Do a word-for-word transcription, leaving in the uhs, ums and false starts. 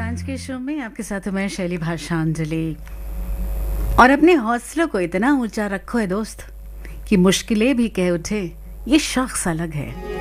सांझ के शो में आपके साथ हूं मैं शैली भाषांजलि। और अपने हौसलों को इतना ऊंचा रखो है दोस्त कि मुश्किलें भी कह उठे ये शख्स अलग है।